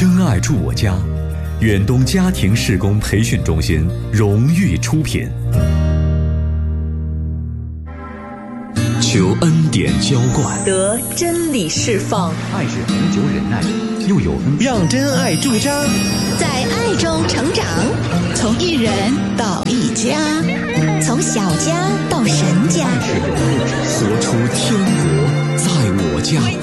真爱住我家，远东家庭事工培训中心荣誉出品。求恩典浇灌， 得真理释放， 爱是恒久忍耐，又有恩， 让真爱驻扎， 在爱中成长，从一人到一家，从小家到神家， 活出天国在我家。